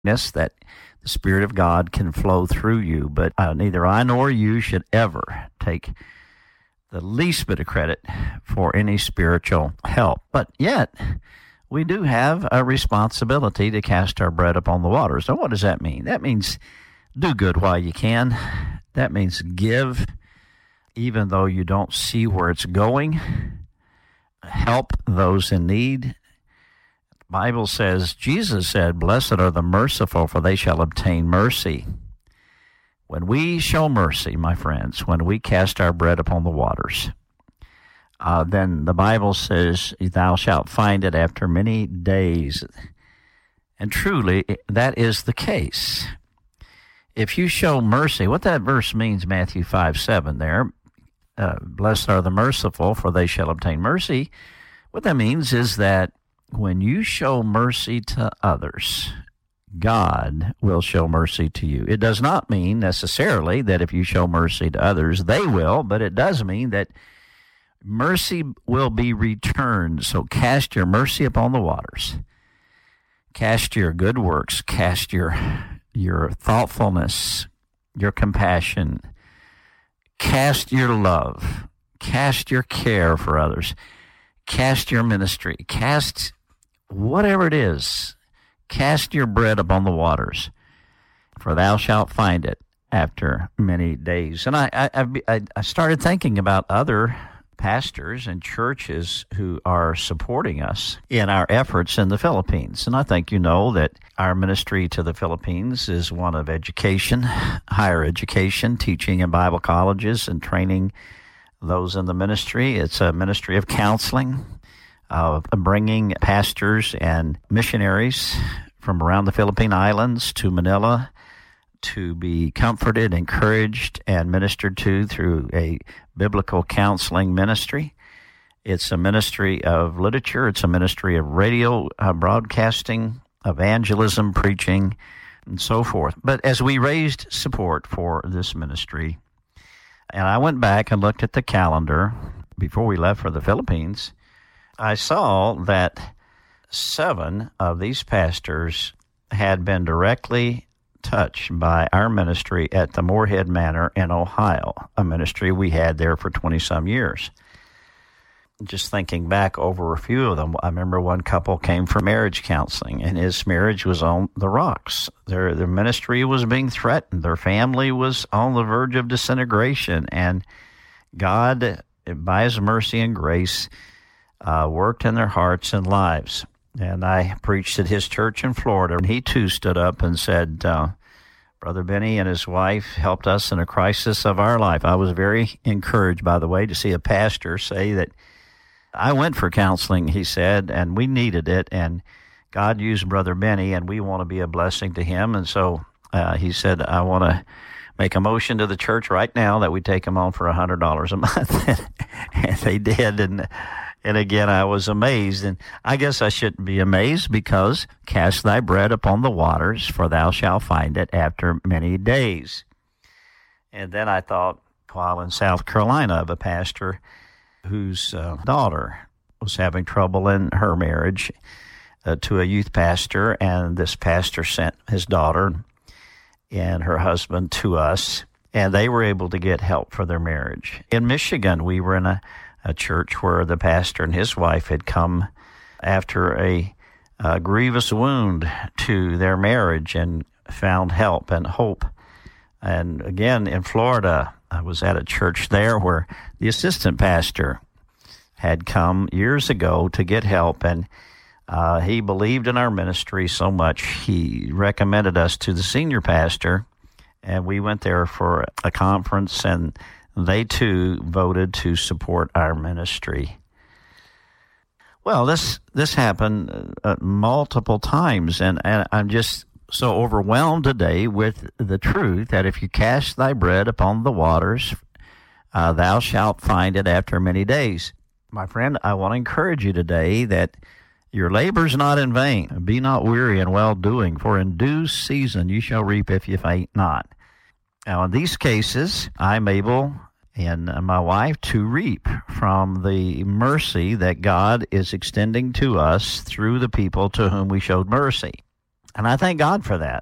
that the Spirit of God can flow through you. But neither I nor you should ever take the least bit of credit for any spiritual help. But yet, we do have a responsibility to cast our bread upon the waters. So what does that mean? That means do good while you can. That means give even though you don't see where it's going. Help those in need. The Bible says, Jesus said, "Blessed are the merciful, for they shall obtain mercy." When we show mercy, my friends, when we cast our bread upon the waters, then the Bible says, "Thou shalt find it after many days." And truly, that is the case. If you show mercy, what that verse means, Matthew 5:7 there, blessed are the merciful, for they shall obtain mercy. What that means is that when you show mercy to others, God will show mercy to you. It does not mean necessarily that if you show mercy to others, they will, but it does mean that mercy will be returned. So cast your mercy upon the waters. Cast your good works. Cast your thoughtfulness, your compassion. Cast your love. Cast your care for others. Cast your ministry. Cast whatever it is. Cast your bread upon the waters, for thou shalt find it after many days. And I started thinking about other pastors and churches who are supporting us in our efforts in the Philippines. And I think you know that our ministry to the Philippines is one of education, higher education, teaching in Bible colleges and training those in the ministry. It's a ministry of counseling, of bringing pastors and missionaries from around the Philippine Islands to Manila to be comforted, encouraged, and ministered to through a biblical counseling ministry. It's a ministry of literature. It's a ministry of radio broadcasting, evangelism, preaching, and so forth. But as we raised support for this ministry, and I went back and looked at the calendar before we left for the Philippines, I saw that 7 of these pastors had been directly touched by our ministry at the Moorhead Manor in Ohio, a ministry we had there for 20-some years. Just thinking back over a few of them, I remember one couple came for marriage counseling, and his marriage was on the rocks. Their ministry was being threatened. Their family was on the verge of disintegration, and God, by His mercy and grace, worked in their hearts and lives. And I preached at his church in Florida, and he too stood up and said, Brother Benny and his wife helped us in a crisis of our life. I was very encouraged, by the way, to see a pastor say that I went for counseling, he said, and we needed it, and God used Brother Benny, and we want to be a blessing to him. And so he said, I want to make a motion to the church right now that we take him on for $100 a month. And they did, and again, I was amazed, and I guess I shouldn't be amazed, because cast thy bread upon the waters, for thou shalt find it after many days. And then I thought, while in South Carolina, of a pastor whose daughter was having trouble in her marriage to a youth pastor, and this pastor sent his daughter and her husband to us, and they were able to get help for their marriage. In Michigan, we were in a church where the pastor and his wife had come after a grievous wound to their marriage and found help and hope. And again, in Florida, I was at a church there where the assistant pastor had come years ago to get help, and he believed in our ministry so much, he recommended us to the senior pastor, and we went there for a conference, and they too voted to support our ministry. Well, this happened multiple times, and I'm just so overwhelmed today with the truth that if you cast thy bread upon the waters, thou shalt find it after many days. My friend, I want to encourage you today that your labor's not in vain. Be not weary in well-doing, for in due season you shall reap if you faint not. Now, in these cases, I'm able, and my wife, to reap from the mercy that God is extending to us through the people to whom we showed mercy. And I thank God for that.